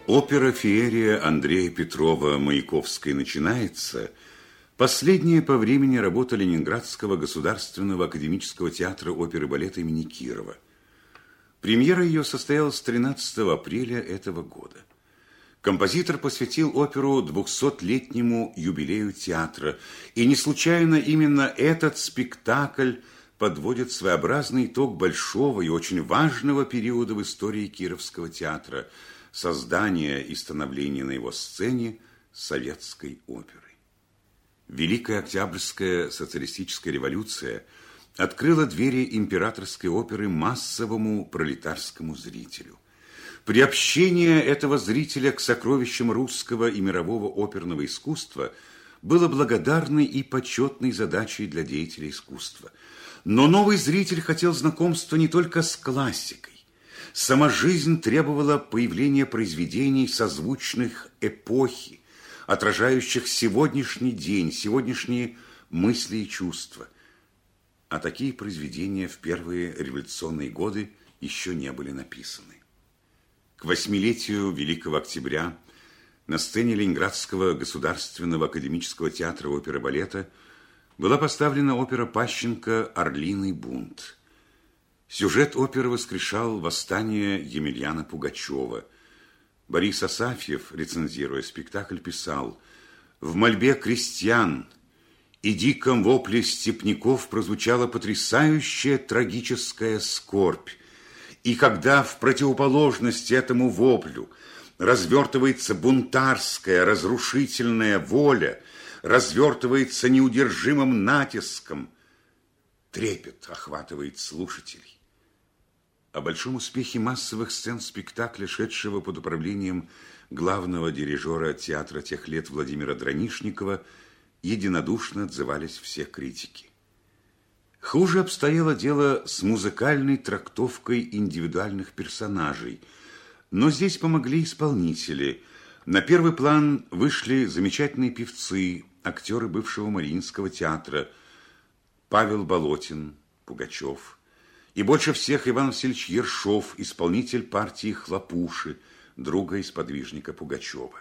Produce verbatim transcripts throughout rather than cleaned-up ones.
Опера «Феерия» Андрея Петрова Маяковской начинается. Последняя по времени работа Ленинградского государственного академического театра оперы и балета имени Кирова. Премьера ее состоялась тринадцатого апреля этого года. Композитор посвятил оперу двухсотлетнему юбилею театра, и не случайно именно этот спектакль подводит своеобразный итог большого и очень важного периода в истории Кировского театра – создания и становления на его сцене советской оперы. Великая Октябрьская социалистическая революция открыла двери императорской оперы массовому пролетарскому зрителю. Приобщение этого зрителя к сокровищам русского и мирового оперного искусства было благодарной и почетной задачей для деятелей искусства. Но новый зритель хотел знакомства не только с классикой. Сама жизнь требовала появления произведений, созвучных эпохи, отражающих сегодняшний день, сегодняшние мысли и чувства. А такие произведения в первые революционные годы еще не были написаны. К восьмилетию Великого Октября на сцене Ленинградского государственного академического театра оперы и балета была поставлена опера Пащенко «Орлиный бунт». Сюжет оперы воскрешал восстание Емельяна Пугачева. Борис Асафьев, рецензируя спектакль, писал: «В мольбе крестьян и диком вопле степняков прозвучала потрясающая трагическая скорбь. И когда в противоположность этому воплю развертывается бунтарская, разрушительная воля, развертывается неудержимым натиском, трепет охватывает слушателей». О большом успехе массовых сцен спектакля, шедшего под управлением главного дирижера театра тех лет Владимира Дранишникова, единодушно отзывались все критики. Хуже обстояло дело с музыкальной трактовкой индивидуальных персонажей, но здесь помогли исполнители. На первый план вышли замечательные певцы, актеры бывшего Мариинского театра: Павел Болотин, Пугачев, и больше всех Иван Васильевич Ершов, исполнитель партии «Хлопуши», друга и сподвижника Пугачева.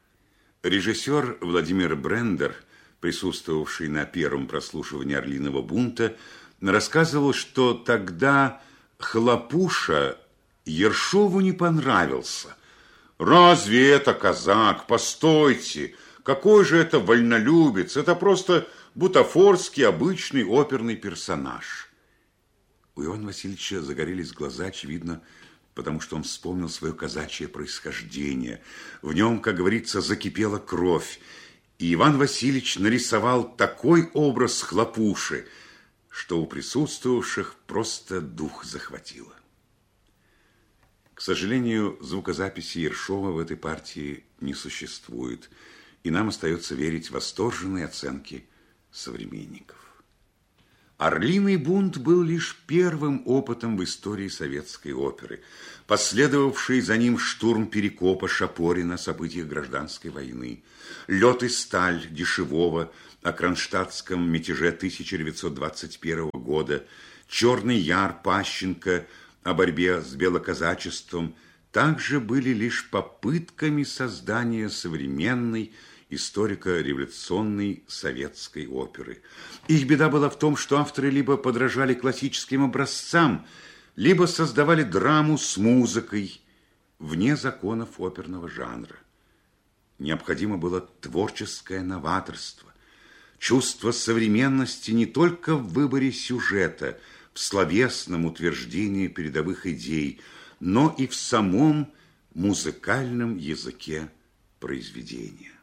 Режиссер Владимир Брендер, присутствовавший на первом прослушивании «Орлиного бунта», рассказывал, что тогда Хлопуша Ершову не понравился. «Разве это казак? Постойте! Какой же это вольнолюбец? Это просто бутафорский обычный оперный персонаж». У Ивана Васильевича загорелись глаза, очевидно, потому что он вспомнил свое казачье происхождение. В нем, как говорится, закипела кровь. И Иван Васильевич нарисовал такой образ Хлопуши, что у присутствовавших просто дух захватило. К сожалению, звукозаписи Ершова в этой партии не существует, и нам остается верить в восторженные оценки современников. «Орлиный бунт» был лишь первым опытом в истории советской оперы. Последовавший за ним штурм Перекопа, Шапорина, события гражданской войны, «Лед и сталь» Дешевого о кронштадтском мятеже тысяча девятьсот двадцать первого года, «Черный яр» Пащенко о борьбе с белоказачеством также были лишь попытками создания современной историко-революционной советской оперы. Их беда была в том, что авторы либо подражали классическим образцам, либо создавали драму с музыкой вне законов оперного жанра. Необходимо было творческое новаторство, чувство современности не только в выборе сюжета, в словесном утверждении передовых идей, но и в самом музыкальном языке произведения.